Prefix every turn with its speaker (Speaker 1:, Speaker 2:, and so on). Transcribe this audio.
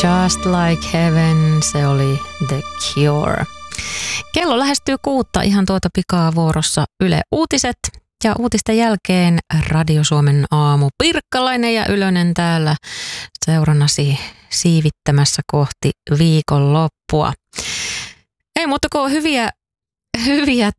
Speaker 1: Just Like Heaven, se oli The Cure. Kello lähestyy 6, ihan tuota pikaa vuorossa Yle Uutiset. Ja uutisten jälkeen Radio Suomen aamu. Pirkkalainen ja Ylönen täällä seurannasi siivittämässä kohti viikonloppua. Ei muuta kuin hyviä